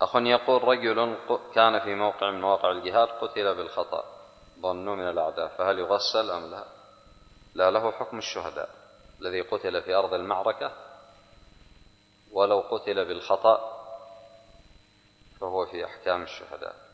أخ يقول رجل كان في موقع من مواقع الجهاد قتل بالخطأ ظنوا من الأعداء، فهل يغسل أم لا؟ لا، له حكم الشهداء الذي قتل في أرض المعركة، ولو قتل بالخطأ فهو في أحكام الشهداء.